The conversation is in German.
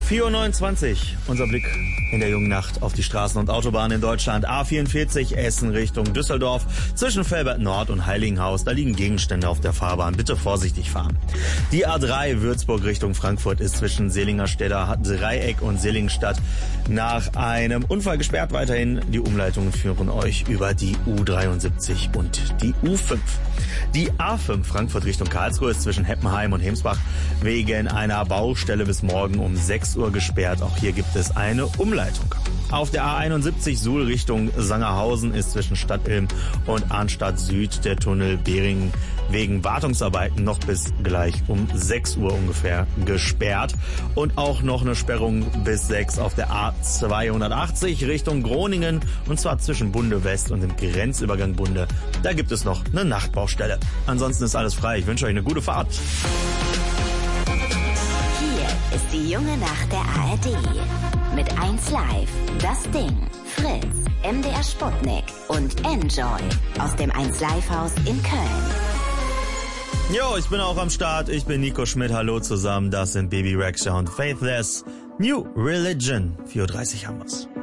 4:29 Uhr, unser Blick in der jungen Nacht auf die Straßen und Autobahnen in Deutschland. A44 Essen Richtung Düsseldorf. Zwischen Velbert Nord und Heiligenhaus, da liegen Gegenstände auf der Fahrbahn. Bitte vorsichtig fahren. Die A3 Würzburg Richtung Frankfurt ist zwischen Seelingerstädter Dreieck und Seligenstadt nach einem Unfall gesperrt. Weiterhin die Umleitungen führen euch über die U73 und die U5. Die A5 Frankfurt Richtung Karlsruhe ist zwischen Heppenheim und Hemsbach wegen einer Baustelle bis morgen um 6 Uhr gesperrt. Auch hier gibt es eine Umleitung. Auf der A71 Suhl Richtung Sangerhausen ist zwischen Stadtilm und Arnstadt Süd der Tunnel Beringen wegen Wartungsarbeiten noch bis gleich um 6 Uhr ungefähr gesperrt. Und auch noch eine Sperrung bis 6 auf der A280 Richtung Groningen, und zwar zwischen Bunde West und dem Grenzübergang Bunde. Da gibt es noch eine Nachtbaustelle. Ansonsten ist alles frei. Ich wünsche euch eine gute Fahrt. Hier ist die junge Nacht der ARD. Mit 1 Live, Das Ding, Fritz, MDR Sputnik und Enjoy aus dem 1 Live Haus in Köln. Jo, ich bin auch am Start. Ich bin Nico Schmidt. Hallo zusammen. Das sind Baby Rexha und Faithless. New Religion. 4:30 Uhr haben wir's.